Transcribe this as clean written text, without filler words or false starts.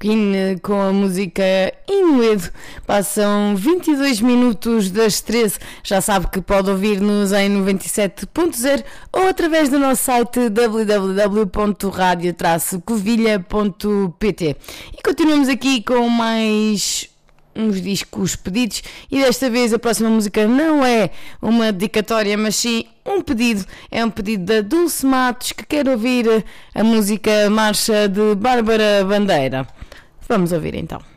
Queen com a música Inuendo. Passam 22 minutos das 13. Já sabe que pode ouvir-nos em 97.0 ou através do nosso site www.radio-covilha.pt. E continuamos aqui com mais uns discos pedidos, e desta vez a próxima música não é uma dedicatória, mas sim um pedido. É um pedido da Dulce Matos, que quer ouvir a música Marcha de Bárbara Bandeira. Vamos ouvir então.